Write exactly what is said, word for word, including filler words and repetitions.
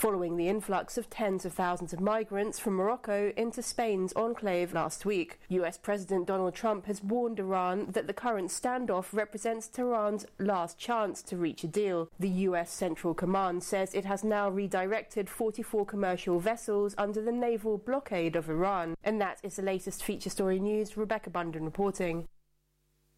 following the influx of tens of thousands of migrants from Morocco into Spain's enclave last week. U S President Donald Trump has warned Iran that the current standoff represents Tehran's last chance to reach a deal. The U S Central Command says it has now redirected forty-four commercial vessels under the naval blockade of Iran. And that is the latest Feature Story News. Rebecca Bunden reporting.